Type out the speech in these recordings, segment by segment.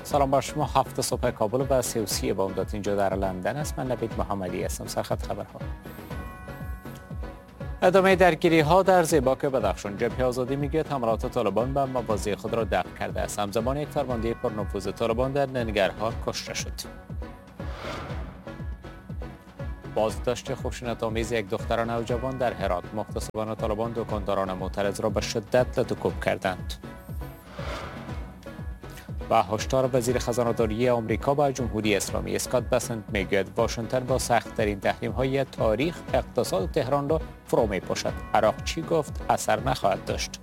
سلام بر شما. 7 صبح کابل و 33 بامداد اینجا در لندن است. من نوید محمدی هستم. سرخط خبرها. ادامه درگیری ها در زیباک بدخشان. جبهه آزادی میگوید حملات طالبان به مواضع خود را دفع کرده است. همزمان یک فرمانده پرنفوذ طالبان در ننگرهار کشته شد. بازداشت خشونت‌آمیز یک دختر نوجوان در هرات. مغتصبان طالبان دکانداران معترض را به شدت لطوکوب کردند. و هشدار وزیر خزانه‌داری آمریکا به جمهوری اسلامی. اسکات بسنت میگوید واشنگتن با سخت‌ترین تحریم‌های تاریخ اقتصاد تهران را فرو می‌پاشد. عراق چی گفت؟ اثر نخواهد داشت.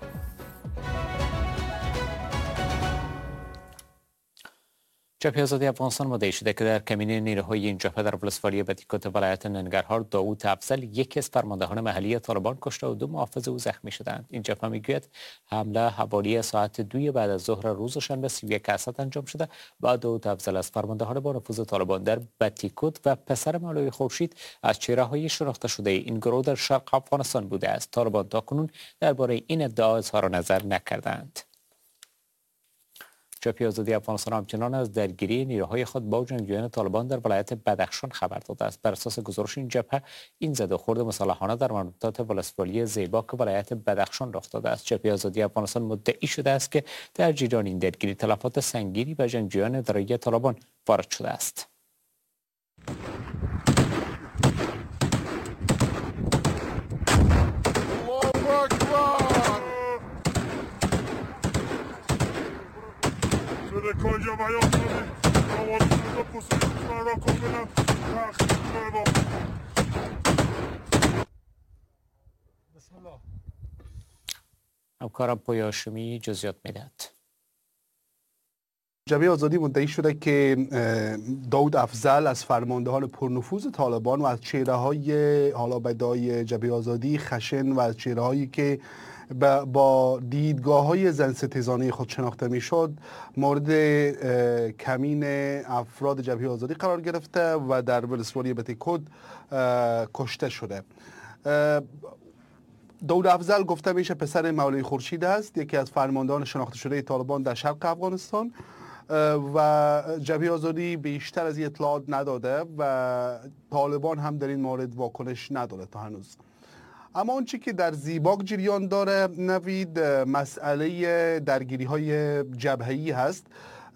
جبهه آزادی افغانستان مدعی شده که در کمین نیروهای این جبهه در ولسوالی بتیکوت ولایت ننگرهار داوود افضل یکی از فرماندهان محلی طالبان کشته و 2 محافظ او زخمی شدند. این جبهه میگوید حمله حوالی ساعت 2 بعد از ظهر روز شنبه 31 اسد انجام شده و داوود افضل از فرماندهان با نفوذ طالبان در بتیکوت و پسر مولوی خورشید از چهره‌های شناخته شده این گروه در شرق افغانستان بوده است. طالبان تاکنون درباره این ادعا اظهار نظر نکردند. جبهه آزادی افغانستان همچنان از درگیری نیروهای خود با جنگجویان طالبان در ولایت بدخشان خبر داده است. بر اساس گزارش این جبهه این زد و خورد مسلحانه در مناطق ولسوالی زیباک ولایت بدخشان رخ داده است. جبهه آزادی افغانستان مدعی شده است که در جریان این درگیری تلفات سنگینی به جنگجویان اداره طالبان وارد شده است. همکارم پویا هاشمی جزئیات میدهد. جبهه آزادی مدعی شده که داوود افضل از فرماندهان پرنفوذ طالبان و از چهره‌های حالا بدای جبهه آزادی خشن و از چهره‌هایی که با دیدگاه‌های زن‌ستیزانه خود شناخته می‌شد مورد کمین افراد جبهه آزادی قرار گرفته و در ولسوالی بتیکوت کشته شده. داوود افضل گفته میشه پسر مولوی خورشید است، یکی از فرماندهان شناخته شده طالبان در شرق افغانستان و جبهه آزادی بیشتر از این اطلاعات نداده و طالبان هم در این مورد واکنش نداده تا هنوز. اما اونچه که در زیباک جریان داره نوید مسئله درگیری های جبهه‌ای هست.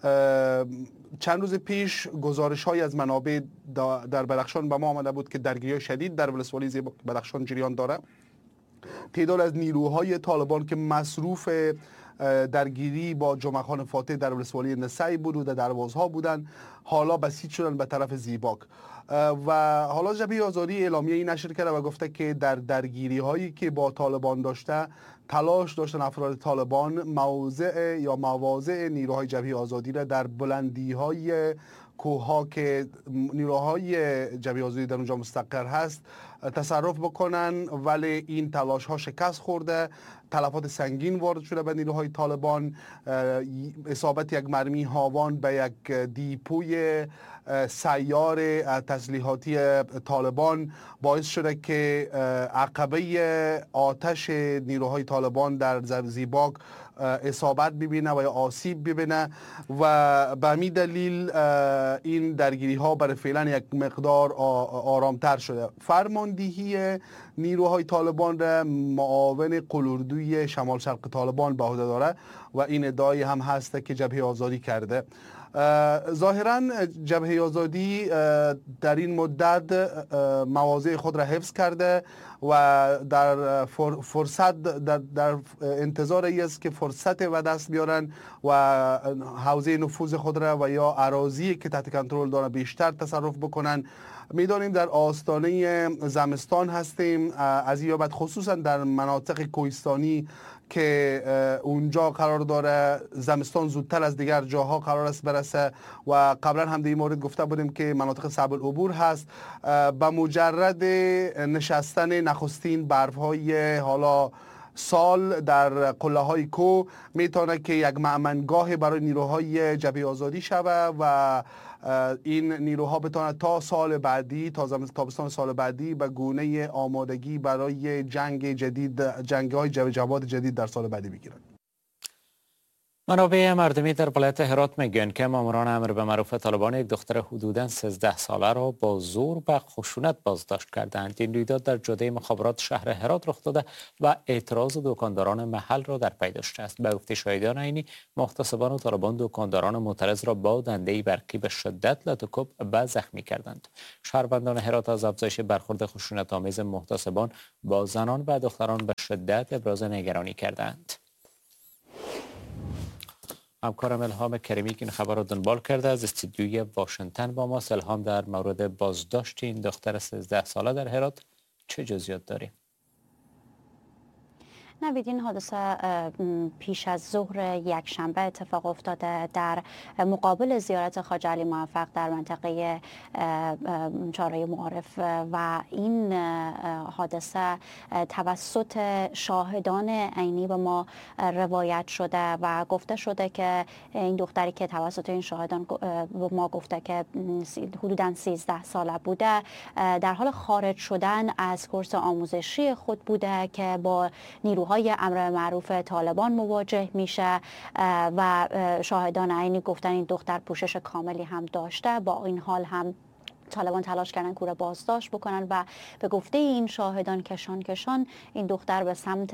چند روز پیش گزارش های از منابع در بدخشان به ما آمده بود که درگیری شدید در ولسوالی زیباک بدخشان جریان داره. تعداد از نیروهای طالبان که مصروف درگیری با جمعه خان فاتح در ولسوالی نسعی بود و در دروازها بودن حالا بسیج شدن به طرف زیباک و حالا جبهه آزادی اعلامیه ای نشر کرده و گفته که در درگیری هایی که با طالبان داشته تلاش داشتن افراد طالبان مواضع نیروهای جبهه آزادی را در بلندی های کوه‌ها که نیروهای جبهه آزادی در اونجا مستقر هست تصرف بکنن، ولی این تلاش ها شکست خورده. تلفات سنگین وارد شده به نیروهای طالبان. اصابت یک مرمی هاوان به یک دیپوی سیار تسلیحاتی طالبان باعث شده که عقبه آتش نیروهای طالبان در زیباک اصابت ببینه و یا آسیب ببینه و به همین دلیل این درگیری ها برای فعلا یک مقدار آرامتر شده. فرماندهی نیروهای طالبان را معاون قلوردوی شمال شرق طالبان به عهده داره و این ادعای هم هست که جبهه آزادی کرده. ظاهرا جبهه آزادی در این مدت مواضع خود را حفظ کرده و در فرصت در انتظار ای است که فرصت و دست بیارن و حوزه نفوذ خود را و یا اراضی که تحت کنترل دارن بیشتر تصرف بکنن. میدانیم در آستانه زمستان هستیم، از این بابت خصوصا در مناطق کوهستانی که اونجا قرار داره زمستان زودتر از دیگر جاها قرار است برسه و قبلا هم در این مورد گفته بودیم که مناطق صعب العبور هست. به مجرد نشستن نخستین برف‌های حالا سال در قله های کو میتونه که یک مأمنگاه برای نیروهای جبهه آزادی شوه و این نیروها بتونه تا سال بعدی تا تابستان سال بعدی به گونه آمادگی برای جنگ های جواد جدید در سال بعدی بگیرن. منابع مردمی در ولایت هرات میگویند که ماموران امر به معروف طالبان یک دختر حدوداً 13 ساله را با زور و خشونت بازداشت کردند. این رویداد در جاده مخابرات شهر هرات رخ داده و اعتراض دکانداران محل را در پی داشته است. به گفته شاهدان عینی، محتسبان و طالبان دکانداران معترض را با دنده برقی به شدت لطوکوب و زخمی کردند. شهروندان هرات از افزایش برخورد خشونت‌آمیز محتسبان با زنان و دختران به شدت ابراز نگرانی کردند. همکارم الهام کریمی که این خبر را دنبال کرده از استودیوی واشنگتن با ما. الهام، در مورد بازداشت این دختر 13 ساله در هرات چه جزئیات داریم؟ نوید، این حادثه پیش از ظهر یکشنبه اتفاق افتاده در مقابل زیارت خواجه علی موفق در منطقه چهارراه معارف و این حادثه توسط شاهدان عینی به ما روایت شده و گفته شده که این دختری که توسط این شاهدان به ما گفته که حدوداً 13 ساله بوده در حال خارج شدن از کورس آموزشی خود بوده که با نیروهای امر معروف طالبان مواجه میشه و شاهدان عینی گفتن این دختر پوشش کاملی هم داشته. با این حال هم طالبان تلاش کردن که او را بازداشت بکنن و به گفته این شاهدان کشان این دختر به سمت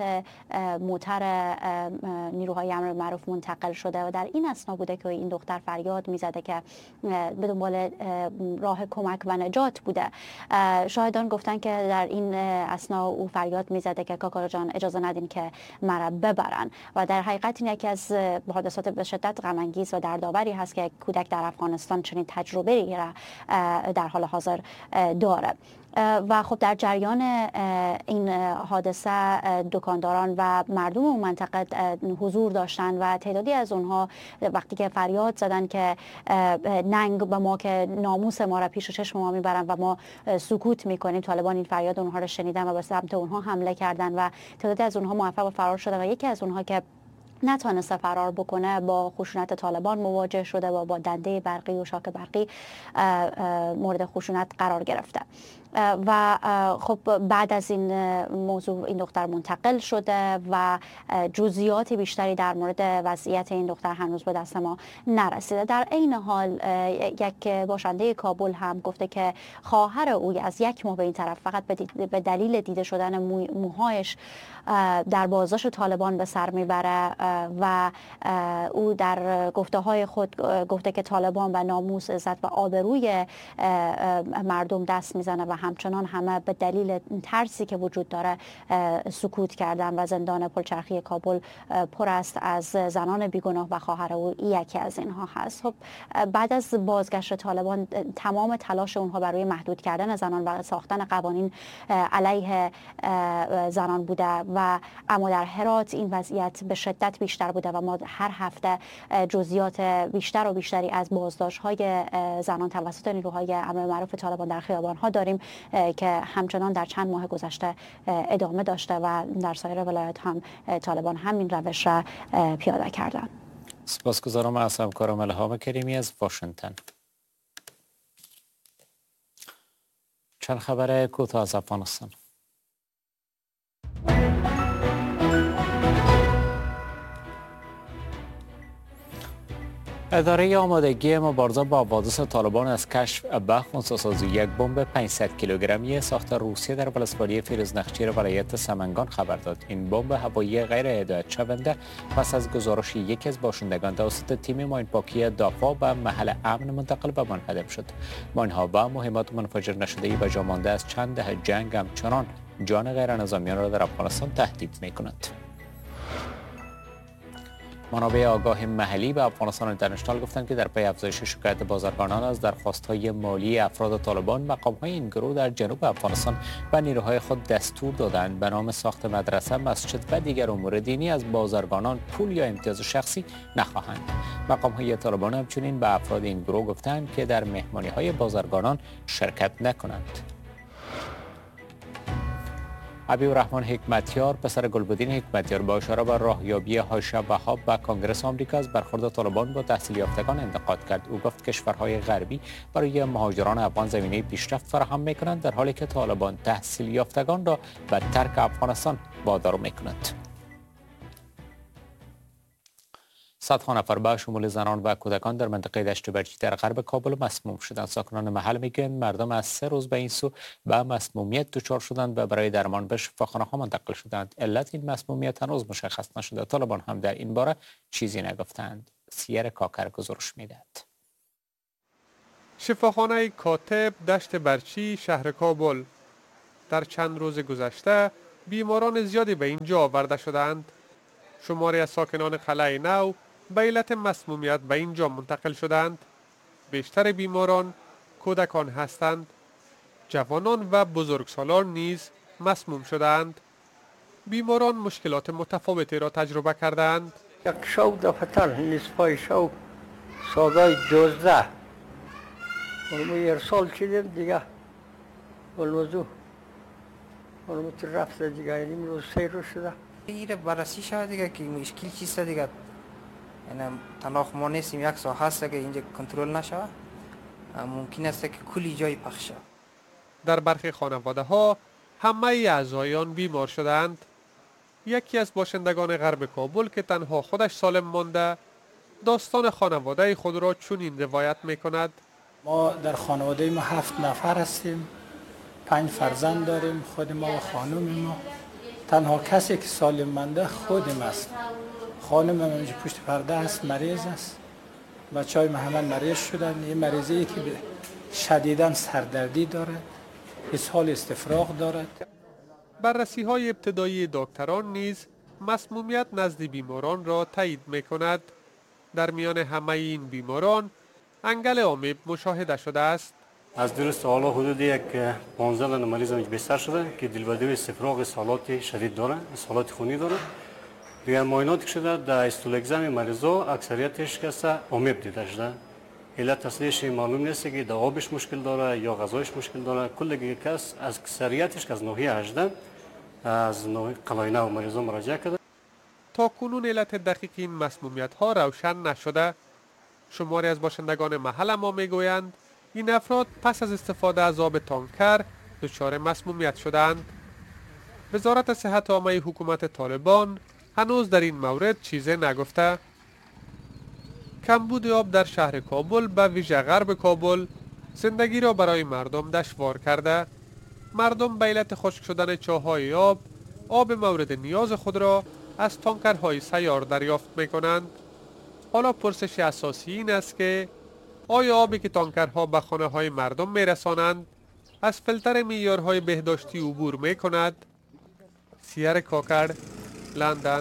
موتر نیروهای امر معروف منتقل شده و در این اثنا بوده که این دختر فریاد میزده که به دنبال راه کمک و نجات بوده. شاهدان گفتن که در این اثنا او فریاد میزده که کاکا جان اجازه ندین که مرا ببرن و در حقیقت این یکی از حادثات به شدت غم انگیز و دردآوری هست که کودک در افغانستان چنین تجربه‌ای را در حال حاضر داره. و خب در جریان این حادثه دکانداران و مردم اون منطقه حضور داشتن و تعدادی از اونها وقتی که فریاد زدن که ننگ به ما که ناموس ما را پیش چشم ما میبرن و ما سکوت میکنیم، طالبان این فریاد اونها را شنیدن و به سمت اونها حمله کردن و تعدادی از اونها موفق به فرار شدن و یکی از اونها که نتوانسته فرار بکنه با خشونت طالبان مواجه شده و با دنده برقی و شاک برقی مورد خشونت قرار گرفته. و خب بعد از این موضوع این دختر منتقل شده و جزئیات بیشتری در مورد وضعیت این دختر هنوز به دست ما نرسیده. در عین حال یک باشنده کابل هم گفته که خواهر او از یک ماه به این طرف فقط به دلیل دیده شدن موهایش در بازداشت طالبان به سر میبره و او در گفته‌های خود گفته که طالبان به ناموس، عزت و آبروی مردم دست میزنه و همچنان همه به دلیل ترسی که وجود داره سکوت کردن و زندان پلچرخی کابل پر است از زنان بیگناه و خواهر او یکی از اینها هست. خب بعد از بازگشت طالبان تمام تلاش اونها برای محدود کردن زنان و ساختن قوانین علیه زنان بوده و اما در هرات این وضعیت به شدت بیشتر بوده و ما هر هفته جزئیات بیشتر و بیشتری از بازداشت‌های زنان توسط نیروهای امر معروف طالبان در خیابان‌ها داریم که همچنان در چند ماه گذشته ادامه داشته و در سایر ولایات هم طالبان همین روش را پیاده کردند. سپاسگزارم از همکارم الهام کریمی از واشنگتن. چند خبر کوتاه از افغانستان. اداره آمادگی مبارزه با حوادث طالبان از کشف و خنثی‌سازی یک بمب 500 کیلوگرمی ساخت روسیه در ولسوالی فیروزنخچیر ولایت سمنگان خبر داد. این بمب هوایی غیر هدایت شونده پس از گزارش یکی از باشندگان توسط تیم ماینپاکی دافا به محل امن منتقل به منهدم شد. ماین‌ها و مهمات منفجر نشده‌ای به جا مانده از چند دهه جنگ همچنان جان غیرنظامیان را در افغانستان تهدید می‌کنند. منابع آگاه محلی به افغانستان اینترنشنال گفتند که در پی افزایش شکایت بازرگانان از درخواست‌های مالی افراد طالبان، مقام‌های این گروه در جنوب افغانستان و نیروهای خود دستور دادند به نام ساخت مدرسه، مسجد و دیگر امور دینی از بازرگانان پول یا امتیاز شخصی نخواهند. مقام‌های طالبان همچنین به افراد این گروه گفتند که در مهمانی‌های بازرگانان شرکت نکنند. عبیرالرحمن حکمتیار پسر گلبدین حکمتیار با اشاره به راهیابی حاشیه وهاب و کنگره آمریکا از برخورد طالبان با تحصیل یافتگان انتقاد کرد. او گفت کشورهای غربی برای مهاجران افغان زمینه پیشرفت فراهم می‌کنند در حالی که طالبان تحصیل یافتگان را به ترک افغانستان وادار می‌کنند. صدها نفر به شمول زنان و کودکان در منطقه دشت برچی در غرب کابل مسموم شدند. ساکنان محل میگن مردم از 3 روز به این سو به مسمومیت دچار شدند و برای درمان به شفاخانه ها منتقل شدند. علت این مسمومیت هنوز مشخص نشده. طالبان هم در این باره چیزی نگفتند. سیر کاکر گزارش میدهد. شفاخانه کاتب دشت برچی شهر کابل در چند روز گذشته بیماران زیادی به اینجا آورده شدند. شماری از ساکنان قلعه نو به علت مسمومیت به اینجا منتقل شدند. بیشتر بیماران کودکان هستند. جوانان و بزرگسالان نیز مسموم شدند. بیماران مشکلات متفاوتی را تجربه کردند. یک شو دفتر نصفای شو ساعت 12 ما ارسال کردیم دیگه والموضوع والموضوع رفت دیگه یعنی روز 3 روز شده. این بررسی شده دیگه که مشکل چیست دیگه، یعنی تنها ما نیستیم، یک ساعت هست که اینجا کنترل نشه، ممکن است که کلی جای پخش شود. در برخی خانواده ها همه اعضای آن بیمار شدند. یکی از باشندگان غرب کابل که تنها خودش سالم مانده داستان خانواده خود را چنین روایت میکند. ما در خانواده ما 7 نفر هستیم، 5 فرزند داریم، خود ما و خانم ما. تنها کسی که سالم مانده خودم است. خانم من اینجا پشت پرده است، مریض است. بچه‌های ما همه مریض شدن. این مریضی که شدیداً سردردی داره، اسهال استفراغ دارد. بررسی های ابتدایی دکتران نیز مسمومیت نزد بیماران را تایید میکند. در میان همه این بیماران انگل آمیب مشاهده شده است. از درست حالا حدود یک 15 مریض بیشتر شده که دلبدی استفراغ اسهالات شدید داره، اسهالات خونی داره. دیگر معایناتی که شده در استولگزم مریضا اکثریتش کسا آمیب دیده شده. علت اصلیش معلوم نیست که در آبش مشکل داره یا غذایش مشکل داره. کل کس از اکثریتش که از ناحیه 18 از ناحیه قلعه نو مریضا مراجعه کرده. تا کنون علت دقیق این مسمومیت ها روشن نشده. شماری از باشندگان محل ما میگویند این افراد پس از استفاده از آب تانکر دچار مسمومیت شدند. وزارت صحت عامه حکومت طالبان هنوز در این مورد چیزی نگفته. کمبود آب در شهر کابل به ویژه غرب کابل زندگی را برای مردم دشوار کرده. مردم به علت خشک شدن چاهای آب مورد نیاز خود را از تانکرهای سیار دریافت می‌کنند. حالا پرسش اساسی این است که آیا آبی که تانکرها به خانه‌های مردم می‌رسانند از فیلتر معیارهای بهداشتی عبور می‌کند؟ سیر کاکر، لندن.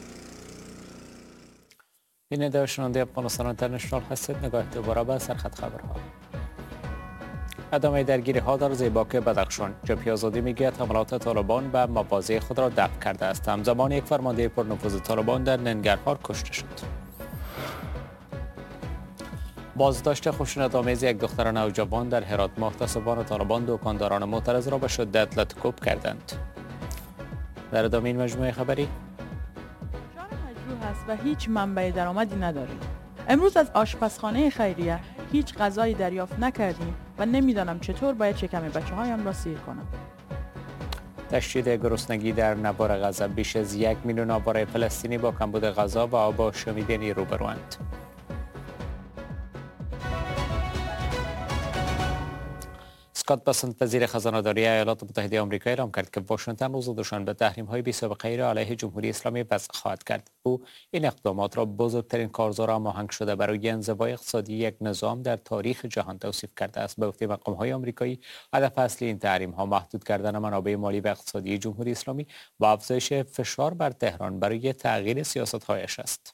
بیننده و شنونده افغانستان اینترنشنال هستید. نگاه دوباره به سرخط خبرها. ادامه درگیری ها در زیباک بدخشان. جبهه آزادی میگوید حملات طالبان به مواضع خود را دفع کرده است. همزمان یک فرمانده پرنفوذ طالبان در ننگرهار کشته شد. بازداشت خشونت‌آمیز یک دختر نوجوان در هرات. محتسبان طالبان دکانداران معترض را به شدت لطکوب کردند. در ادامه این مجموعه خبری هست و هیچ منبع درآمدی نداریم. امروز از آشپزخانه خیریه هیچ غذایی دریافت نکردیم و نمیدانم چطور باید شکم بچه‌هایم را سیر کنم. تشدید گرسنگی در نوار غزه. بیش از 1 میلیون آواره فلسطینی با کمبود غذا و آب آشامیدنی روبروند. اسکات بسنت وزیر خزانه‌داری ایالات متحده آمریکا اعلام کرد که واشنگتن روز دوشنبه تحریم‌های بی‌سابقه‌ای را علیه جمهوری اسلامی وضع خواهد کرد. او این اقدامات را بزرگترین کارزار هماهنگ شده برای انزوای اقتصادی یک نظام در تاریخ جهان توصیف کرده است. به گفته مقام‌های آمریکایی، هدف اصلی این تحریم‌ها محدود کردن منابع مالی و اقتصادی جمهوری اسلامی و افزایش فشار بر تهران برای تغییر سیاست‌هایش است.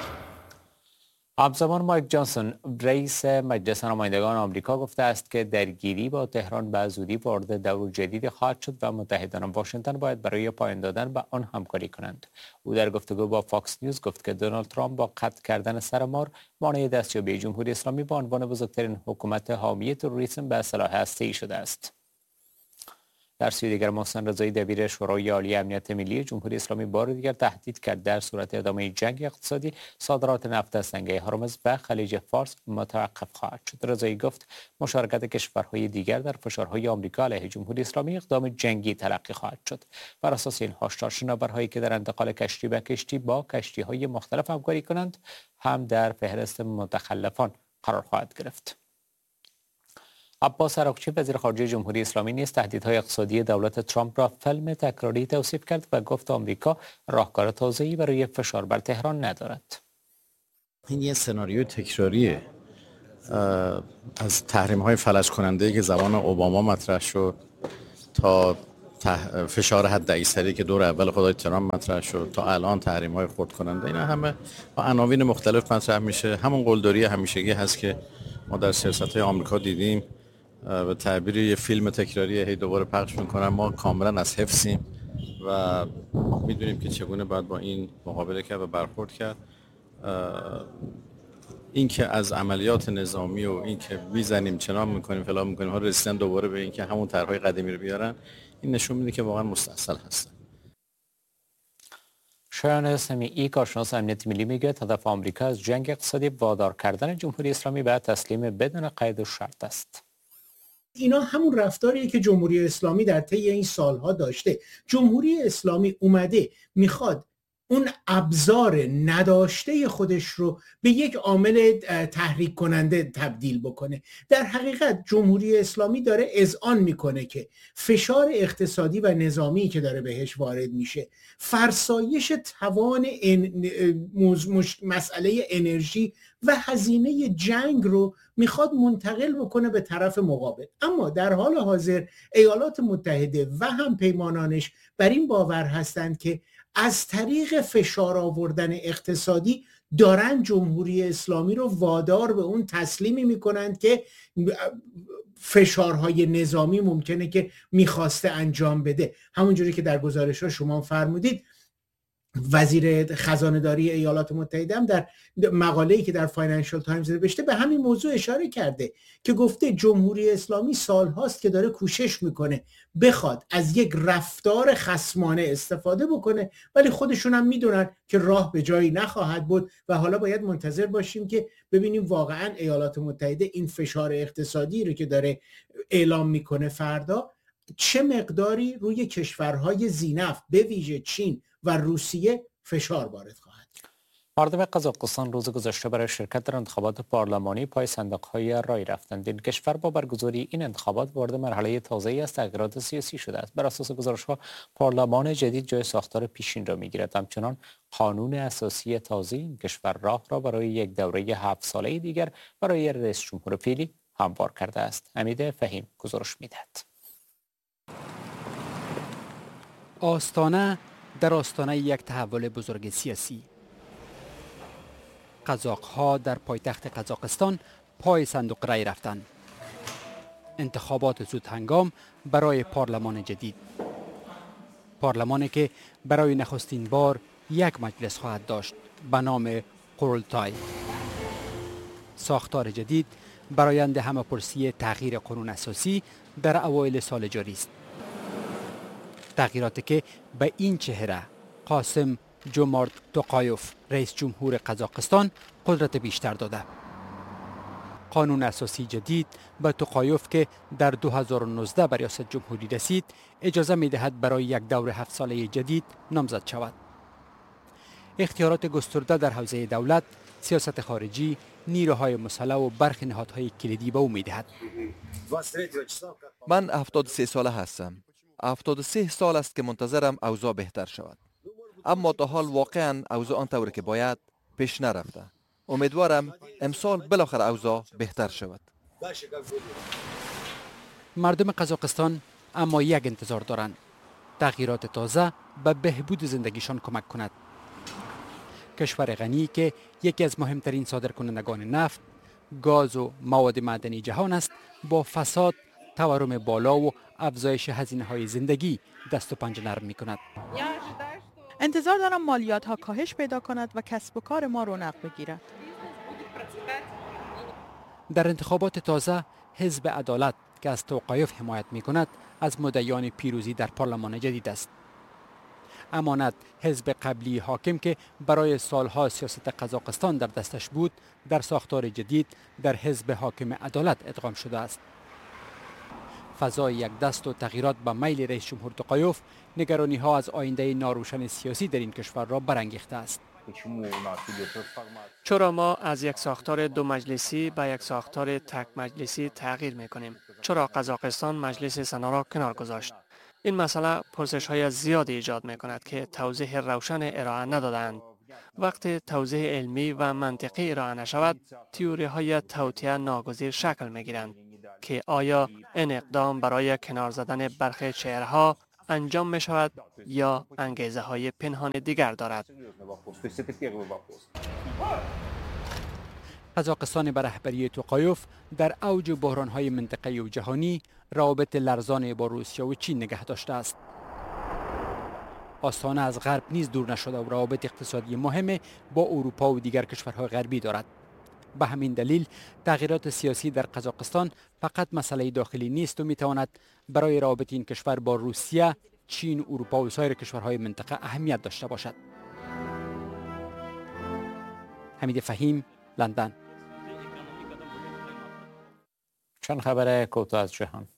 همزمان مایک جانسون رئیس مجلس نمایندگان آمریکا گفته است که درگیری با تهران به زودی وارد دور جدیدی خواهد شد و متحدان واشنگتن باید برای پایان دادن به آن همکاری کنند. او در گفتگو با فاکس نیوز گفت که دونالد ترامپ با قطع کردن سرمار مانع دستیابی جمهوری اسلامی به عنوان بزرگترین حکومت حامی تروریسم به سلاح هسته‌ای شده است. در سوی دیگر محسن رضایی دبیر شورای عالی امنیت ملی جمهوری اسلامی بار دیگر تهدید کرد در صورت ادامه جنگ اقتصادی صادرات نفت از تنگه هرمز به خلیج فارس متوقف خواهد شد. رضایی گفت مشارکت کشورهای دیگر در فشارهای آمریکا علیه جمهوری اسلامی اقدام جنگی تلقی خواهد شد. بر اساس این هشدار شناورهایی که در انتقال کشتی به کشتی با کشتی‌های مختلف همکاری کنند هم در فهرست متخلفان قرار خواهد گرفت. عباس عراقچی وزیر خارجه جمهوری اسلامی نیز تهدیدهای اقتصادی دولت ترامپ را فیلم تکراری توصیف کرد و گفت آمریکا راهکار تازه‌ای برای فشار بر تهران ندارد. این یه سناریوی تکراریه از تحریم‌های فلج کننده که زمان اوباما مطرح شد تا فشار حداکثری که دور اول خدای ترامپ مطرح شد تا الان تحریم‌های خرد کننده. اینا همه با عناوین مختلف مطرح میشه. همون قلدری همیشگی هست که ما در سیاست‌های آمریکا دیدیم. به تعبیر یه فیلم تکراری هی دوباره پخش میکنن. ما کاملا از حفظیم و میدونیم که چگونه باید با این مقابله کرد و برخورد کرد. این که از عملیات نظامی و این که میزنیم چنان میکنیم فلان میکنیم ها رسیدن دوباره به این که همون طرحهای قدیمی رو بیارن، این نشون میده که واقعا مستاصل هستن. شایان سمیعی کارشناس امنیت ملی میگوید هدف آمریکا از جنگ اقتصادی وادار کردن جمهوری اسلامی به تسلیم بدون قید و شرط است. اینا همون رفتاریه که جمهوری اسلامی در طی این سالها داشته. جمهوری اسلامی اومده میخواد اون ابزار نداشته خودش رو به یک عامل تحریک کننده تبدیل بکنه. در حقیقت جمهوری اسلامی داره اذعان میکنه که فشار اقتصادی و نظامی که داره بهش وارد میشه، فرسایش توان مسئله انرژی و هزینه جنگ رو میخواد منتقل بکنه به طرف مقابل. اما در حال حاضر ایالات متحده و هم پیمانانش بر این باور هستند که از طریق فشار آوردن اقتصادی دارن جمهوری اسلامی رو وادار به اون تسلیمی میکنند که فشارهای نظامی ممکنه که میخواسته انجام بده. همونجوری که در گزارش ها شما فرمودید، وزیر خزانه‌داری ایالات متحده هم در مقاله‌ای که در فاینانشال تایمز نوشته به همین موضوع اشاره کرده که گفته جمهوری اسلامی سالهاست که داره کوشش میکنه بخواد از یک رفتار خصمانه استفاده بکنه، ولی خودشون هم میدونن که راه به جایی نخواهد بود و حالا باید منتظر باشیم که ببینیم واقعا ایالات متحده این فشار اقتصادی رو که داره اعلام میکنه فردا چه مقداری روی کشورهای ذی‌نفت به ویژه چین و روسیه فشار وارد خواهد. مردم قزاقستان روز گذشته برای شرکت در انتخابات پارلمانی پای صندوق‌های رای رفتند. این کشور با برگزاری این انتخابات وارد مرحله تازه‌ای از تغییرات سیاسی شده است. بر اساس گزارش‌ها پارلمان جدید جای ساختار پیشین را می‌گیرد. همچنان قانون اساسی تازه این کشور راه را برای یک دوره 7 ساله دیگر برای رئیس جمهور فعلی هموار کرده است. حمید فهیم گزارش می‌دهد. آستانه در آستانه یک تحول بزرگ سیاسی. قزاق‌ها در پایتخت قزاقستان پای صندوق رای رفتند. انتخابات زود هنگام برای پارلمان جدید. پارلمانی که برای نخستین بار یک مجلس خواهد داشت به نام قرولتای. ساختار جدید برآیند همه‌پرسی تغییر قانون اساسی در اوایل سال جاری است. تغییراتی که به این چهره قاسم جومارت توقایوف رئیس جمهور قزاقستان قدرت بیشتر داده. قانون اساسی جدید به توقایوف که در 2019 به ریاست جمهوری رسید اجازه می دهد برای یک دور 7 ساله جدید نامزد شود. اختیارات گسترده در حوزه دولت، سیاست خارجی، نیروهای مسلح و برخی نهادهای کلیدی به او می دهد. من 73 ساله هستم. 73 سال است که منتظرم اوضاع بهتر شود. اما تا حال واقعا اوضاع آنطوری که باید پیش نرفته. امیدوارم امسال بالاخره اوضاع بهتر شود. مردم قزاقستان اما یک انتظار دارند. تغییرات تازه به بهبود زندگیشان کمک کند. کشور غنی که یکی از مهمترین صادرکنندگان نفت، گاز و مواد معدنی جهان است، با فساد، تورم بالا و افزایش هزینه‌های زندگی دست و پنجه نرم می‌کند. انتظار دارم مالیات ها کاهش پیدا کند و کسب و کار ما رونق بگیرد. در انتخابات تازه حزب عدالت که از توقایف حمایت می کند از مدعیان پیروزی در پارلمان جدید است. امانت حزب قبلی حاکم که برای سالها سیاست قزاقستان در دستش بود در ساختار جدید در حزب حاکم عدالت ادغام شده است. فضای یک دست و تغییرات به میل رئیس جمهور توقایف نگرانی ها از آینده ناروشن سیاسی در این کشور را برانگیخته است. چرا ما از یک ساختار دو مجلسی به یک ساختار تک مجلسی تغییر میکنیم؟ چرا قزاقستان مجلس سنا را کنار گذاشت؟ این مسئله پرسش های زیادی ایجاد می کند که توضیح روشن ارائه ندادند. وقتی توضیح علمی و منطقی ارائه نشود، تئوری های توطئه ناگزیر شکل می گیرند که آیا این اقدام برای کنار زدن برخی چهره‌ها انجام می شود یا انگیزه های پنهان دیگر دارد. قزاقستان به رهبری توقایف در اوج بحران‌های منطقه‌ای و جهانی روابط لرزان با روسیه و چین نگه داشته است. آستانه از غرب نیز دور نشده و روابط اقتصادی مهم با اروپا و دیگر کشورهای غربی دارد. به همین دلیل تغییرات سیاسی در قزاقستان فقط مسئله داخلی نیست و میتواند برای روابط این کشور با روسیه، چین، اروپا و سایر کشورهای منطقه اهمیت داشته باشد. حمید فهیم، لندن. چند خبر کوتاه از جهان.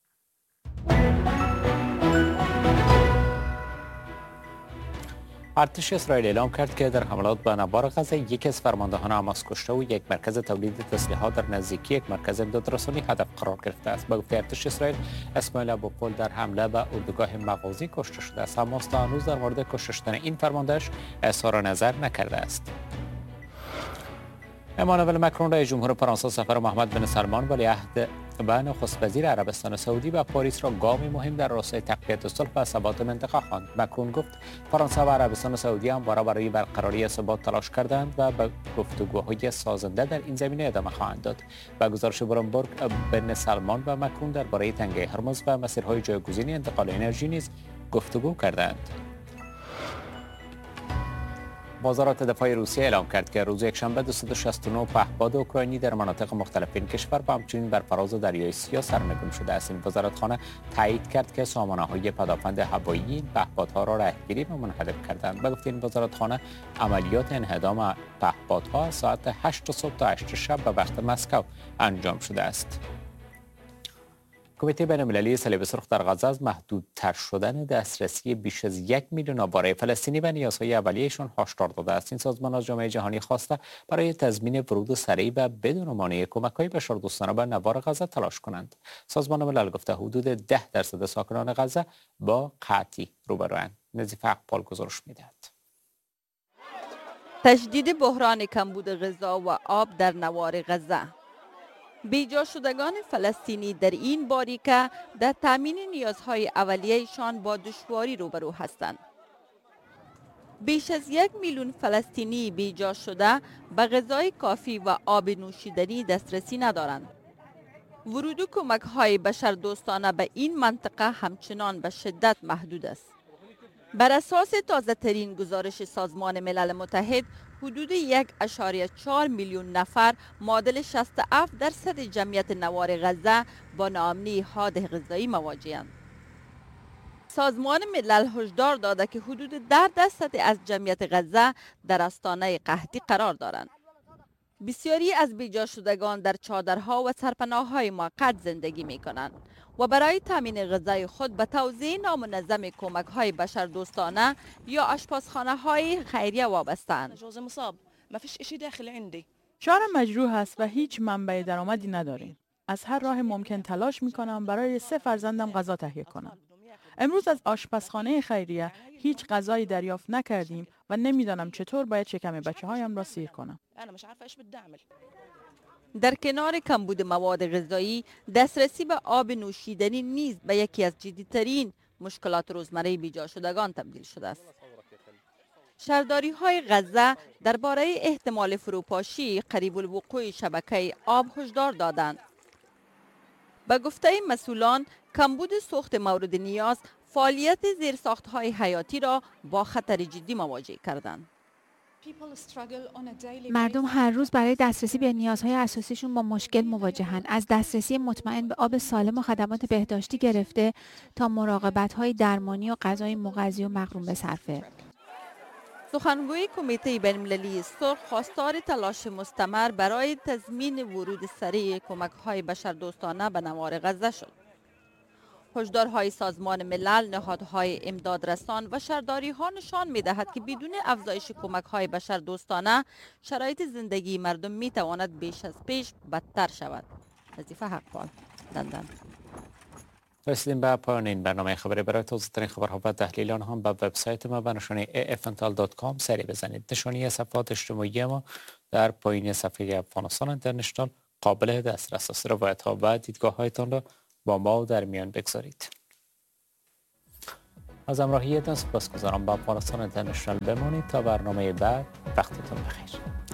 ارتش اسرائیل اعلام کرد که در حملات به نوار غزه یکی از فرماندهان حماس کشته و یک مرکز تولید تسلیحات در نزدیکی یک مرکز امدادرسانی هدف قرار گرفته است. به گفته ارتش اسرائیل، اسماعیل ابوپول در حمله به اردوگاه مغازی کشته شده است. حماس تا هنوز در مورد کشته شدن این فرماندهش اظهار نظر نکرده است. امانوئل مکرون رئیس جمهور فرانسه سفر محمد بن سلمان ولیعهد و نخست وزیر عربستان سعودی به پاریس را گامی مهم در راستای تقویت صلح و ثبات منطقه خواند. مکرون گفت فرانسه و عربستان سعودی همواره برای برقراری ثبات تلاش کردند و به گفتگوهای سازنده در این زمینه ادامه خواهند داد. به گزارش بلومبرگ، بن سلمان و مکرون درباره تنگه هرمز و مسیرهای جایگزین انتقال انرژی نیز گفتگو کردند. وزارت دفاع روسیه اعلام کرد که روز یکشنبه 269 پهپاد اوکراینی در مناطق مختلف این کشور و همچنین بر فراز دریای سیاه سرنگون شده است. این وزارتخانه تایید کرد که سامانه‌های پدافند هوایی این پهپادها را رهگیری و منهدم کردند. به گفته این وزارتخانه، عملیات انهدام پهپادها از ساعت 8 صبح تا 8 شب به وقت مسکو انجام شده است. کمیته بین‌المللی صلیب سرخ در غزه از محدودتر شدن دسترسی بیش از 1 میلیون آواره فلسطینی به نیازهای اولیه‌شان هشدار داده است. این سازمان از جامعه جهانی خواسته برای تضمین ورود سریع و بدون مانع کمک‌های بشردوستانه به نوار غزه تلاش کنند. سازمان ملل گفته حدود 10% ساکنان غزه با قحطی روبروند. نظیف اقبال گزارش می‌دهد. تشدید بحران کمبود غذا و آب در نوار غزه. بیجا شدگان فلسطینی در این باریکه در تامین نیازهای اولیه‌شان با دشواری روبرو هستند. بیش از 1 میلیون فلسطینی بیجا شده به غذای کافی و آب نوشیدنی دسترسی ندارند. ورود کمک‌های بشردوستانه به این منطقه همچنان به شدت محدود است. بر اساس تازه ترین گزارش سازمان ملل متحد، حدود 1.4 میلیون نفر معادل 67% جمعیت نوار غزه با ناامنی حاد غذایی مواجه‌اند. سازمان ملل هشدار داده که حدود 10% از جمعیت غزه در آستانه قحطی قرار دارند. بسیاری از بیجا شدگان در چادرها و سرپناه‌های موقت زندگی می‌کنند و برای تامین غذای خود به توزیع نامنظم کمک‌های بشردوستانه یا آشپزخانه‌های خیریه وابسته‌اند. شوهرم مجروح است و هیچ منبع درآمدی نداریم. از هر راه ممکن تلاش می‌کنم برای 3 فرزندم غذا تهیه کنم. امروز از آشپزخانه خیریه هیچ غذایی دریافت نکردیم و نمیدانم چطور باید شکم بچه‌هایم را سیر کنم. در کنار کمبود مواد غذایی، دسترسی به آب نوشیدنی نیز به یکی از جدی‌ترین مشکلات روزمره بیجا شدگان تبدیل شده است. شهرداری‌های غزه درباره احتمال فروپاشی قریب الوقوع شبکه آب هشدار دادند. به گفته مسئولان، کمبود سوخت مورد نیاز فعالیت زیرساخت‌های حیاتی را با خطر جدی مواجه کردند. مردم هر روز برای دسترسی به نیازهای اساسیشون با مشکل مواجهن، از دسترسی مطمئن به آب سالم و خدمات بهداشتی گرفته تا مراقبت‌های درمانی و غذای مغذی و مقرون به صرفه. سخنگوی کمیته بین‌المللی سرخ خواستار تلاش مستمر برای تضمین ورود سریع کمک‌های بشردوستانه به نوار غزه شد. هشدارهای سازمان ملل، نهادهای امدادرسان و شهرداری‌ها نشان می‌دهد که بدون افزایش کمک‌های بشردوستانه شرایط زندگی مردم می‌تواند بیش از پیش بدتر شود. نظیفه حقپال، لندن. رسیدیم به پایان این برنامه خبری. برای تازه‌ترین خبرها و تحلیل آنها هم به وبسایت ما به نشانی afntal.com سری بزنید. نشانی صفحات اجتماعی ما در پایین صفحه افغانستان اینترنشنال قابل دسترس است. روایت‌ها و دیدگاه‌هایتان را با ما در میان بگذارید. از همراهیتان سپاسگزارم. با افغانستان اینترنشنال بمانید تا برنامه بعد. وقتتون بخیر.